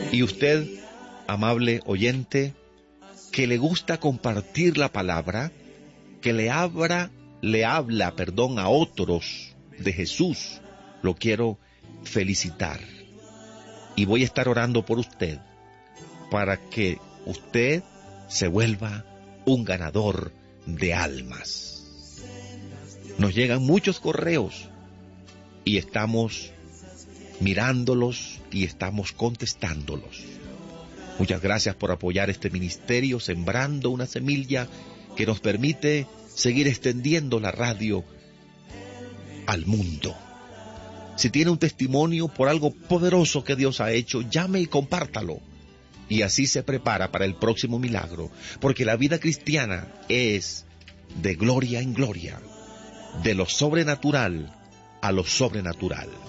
Y usted, amable oyente, que le gusta compartir la palabra, que le habla, a otros de Jesús, lo quiero felicitar. Y voy a estar orando por usted, para que usted se vuelva un ganador de almas. Nos llegan muchos correos y estamos mirándolos y estamos contestándolos. Muchas gracias por apoyar este ministerio, sembrando una semilla que nos permite seguir extendiendo la radio al mundo. Si tiene un testimonio por algo poderoso que Dios ha hecho, llame y compártalo. Y así se prepara para el próximo milagro, porque la vida cristiana es de gloria en gloria, de lo sobrenatural a lo sobrenatural.